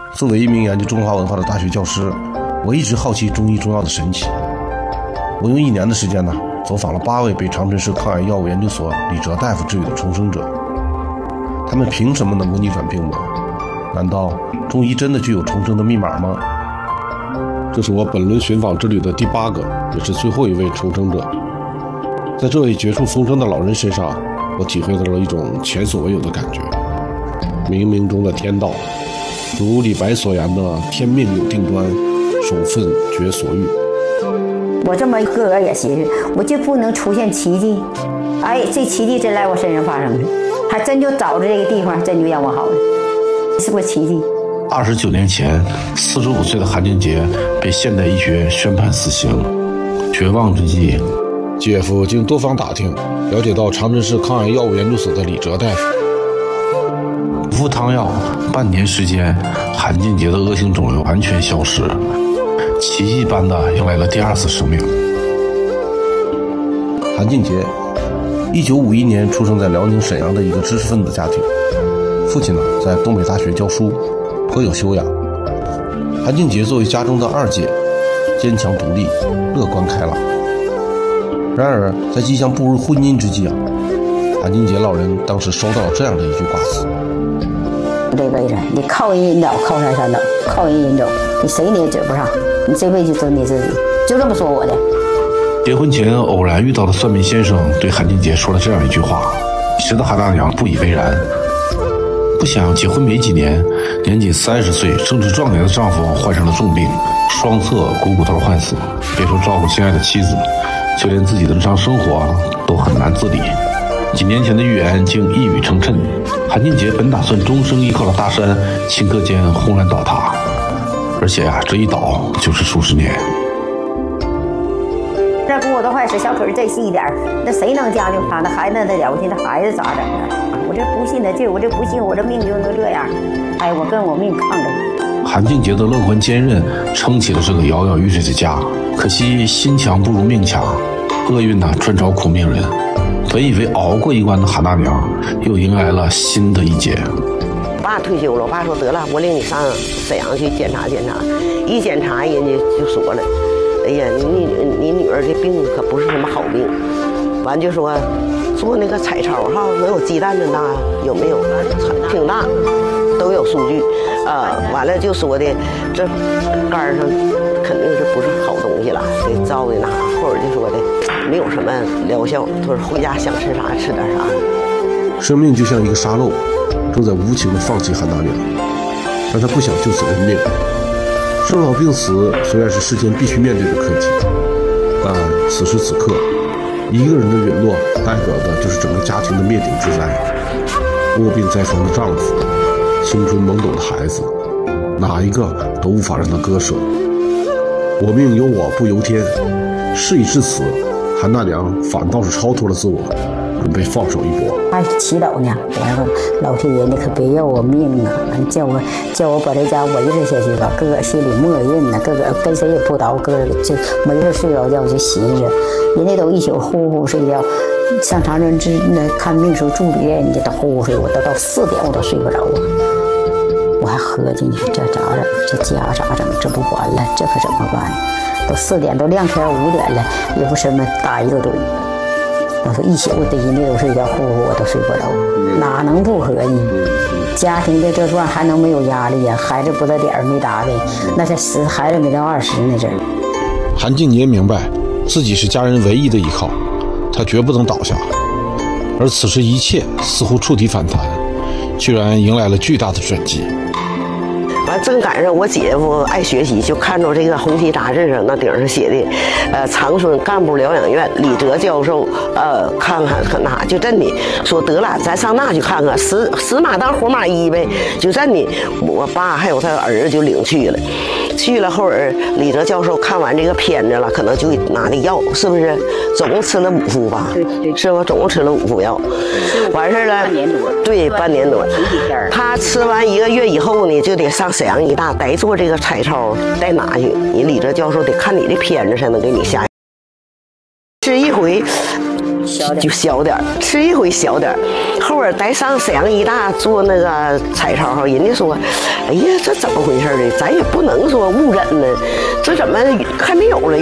作为一名研究中华文化的大学教师，我一直好奇中医中药的神奇。我用1年的时间走访了8位被长春市抗癌药物研究所李哲大夫治愈的重生者。他们凭什么能够逆转病魔？难道中医真的具有重生的密码吗？这是我本轮寻访之旅的第8个，也是最后一位重生者。在这位绝处逢生的老人身上，我体会到了一种前所未有的感觉。冥冥中的天道，如李白所言的“天命有定端，守分觉所欲”。 我这么个个也寻思，我就不能出现奇迹。哎，这奇迹真来我身上发生了，还真就找着这个地方，真就让我好了，是不是奇迹 ？29年前，45岁的韩静杰被现代医学宣判死刑。绝望之际，姐夫经多方打听，了解到长春市抗癌药物研究所的李哲大夫。服汤药半年时间，韩静杰的恶性肿瘤完全消失，奇迹般的迎来了第2次生命。韩静杰，1951年出生在辽宁沈阳的一个知识分子家庭，父亲在东北大学教书，颇有修养。韩静杰作为家中的2姐，坚强独立，乐观开朗。然而在即将步入婚姻之际韩静杰老人当时收到了这样的一句挂词： 这辈子你靠人引导，靠山山倒，靠人引走，你谁你也指不上，你这辈子就你自己，就这么说我的。 结婚前偶然遇到的算命先生对韩静杰说了这样一句话，使得韩大娘不以为然。不想结婚没几年，年仅30岁正值壮年的丈夫患上了重病，双侧股头坏死，别说照顾心爱的妻子，就连自己的日常生活都很难自理。几年前的预言竟一语成谶，韩静杰本打算终生依靠了大山，顷刻间轰然倒塌，而且这一倒就是数十年。 这骨头坏死，小腿再细一点，那谁能将就他？那孩子那了不起，那孩子咋整啊？我这不信的劲儿，我这不信，我这命就能这样。哎，我跟我命抗争。 韩静杰的乐观坚韧撑起了这个摇摇欲坠的家，可惜心强不如命强，厄运专找苦命人。本以为熬过一关的韩大娘，又迎来了新的一劫。 我爸退休了，我爸说得了，我领你上沈阳去检查检查。一检查，人家就说了，哎呀，你女儿这病可不是什么好病。完就说做那个彩超能有鸡蛋那大，有没有？挺大，都有数据。完了就说的这肝上肯定是不是好东西了，得照的那，或者就说的没有什么疗效，他说回家想吃啥吃点啥。 生命就像一个沙漏，正在无情地放弃韩大娘，但他不想就此认命。生老病死虽然是世间必须面对的课题，但此时此刻，一个人的陨落代表的就是整个家庭的灭顶之灾。卧病在床的丈夫，青春懵懂的孩子，哪一个都无法让他割舍。我命由我不由天，事已至此，韩大娘反倒是超脱了自我，准备放手一搏。 还祈祷呢，我说老天爷，你可别要我命啊！叫我把这家维持下去吧。哥哥心里默认呢，哥哥跟谁也不叨，哥哥就没事睡着觉就寻思，人家都一宿呼呼睡觉，上长春那看病时候助理人家都呼呼睡，我都到4点我都睡不着啊。我还合计呢，这咋整？这家咋整？这不完了，这可怎么办？都4点，都亮天5点了，也不什么打一个盹。我说一宿我人家都睡觉，呼呼我都睡不着，哪能不合计？家庭的这段还能没有压力呀？孩子不到点没打的，那才孩子没到20那阵儿。 韩静杰明白自己是家人唯一的依靠，他绝不能倒下。而此时一切似乎触底反弹，居然迎来了巨大的转机。 完正赶上我姐夫爱学习，就看着这个红旗杂志上那顶上写的，长春干部疗养院李哲教授，看看可那就真的说得了，咱上那去看看，死马当活马医呗，就真的，我爸还有他儿子就领去了。去了后儿，李哲教授看完这个片子了，可能就拿的药，是不是？总共吃了5副吧？对，是吧？总共吃了5副药，完事了。半年多。对，半年多。他吃完1个月以后呢，就得上沈阳医大，得做这个彩超，再拿去。你李哲教授得看你的片子才能给你下。 吃一回就小点儿，吃一回小点儿。后边再上沈阳医大做那个彩超，人家说，哎呀，这怎么回事呢？咱也不能说误诊呢，这怎么看没有了？